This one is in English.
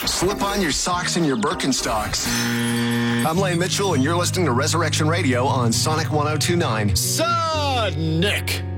Slip on your socks and your Birkenstocks. I'm Lane Mitchell, and you're listening to Resurrection Radio on Sonic 1029. Sonic!